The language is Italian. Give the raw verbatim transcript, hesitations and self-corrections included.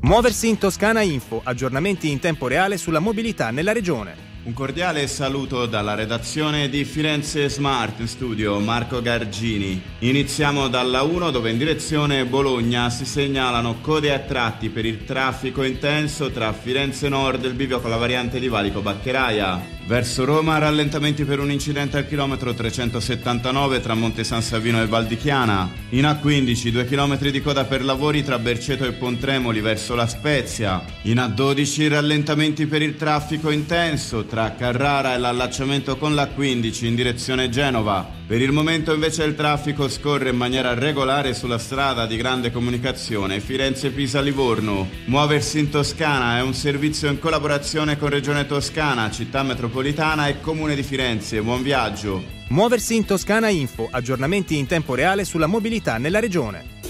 Muoversi in Toscana Info, aggiornamenti in tempo reale sulla mobilità nella regione. Un cordiale saluto dalla redazione di Firenze Smart, in studio Marco Gargini. Iniziamo dalla uno, dove in direzione Bologna si segnalano code a tratti per il traffico intenso tra Firenze Nord e il bivio con la variante di Valico Baccheraia. Verso Roma rallentamenti per un incidente al chilometro trecentosettantanove tra Monte San Savino e Val di Chiana. In A quindici due chilometri di coda per lavori tra Berceto e Pontremoli verso La Spezia. In A dodici rallentamenti per il traffico intenso tra Carrara e l'allacciamento con l'A quindici in direzione Genova. Per il momento invece il traffico scorre in maniera regolare sulla strada di grande comunicazione Firenze-Pisa-Livorno. Muoversi in Toscana è un servizio in collaborazione con Regione Toscana, Città Metropolitana e Comune di Firenze. Buon viaggio! Muoversi in Toscana Info, aggiornamenti in tempo reale sulla mobilità nella regione.